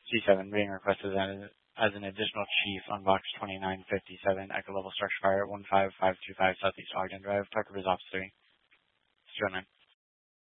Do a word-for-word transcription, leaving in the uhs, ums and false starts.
C seven being requested as, as an additional chief on box twenty-nine fifty-seven, Echo Level Structure Fire at one five five two five Southeast Ogden Drive. Talk with Officer three. zero nine.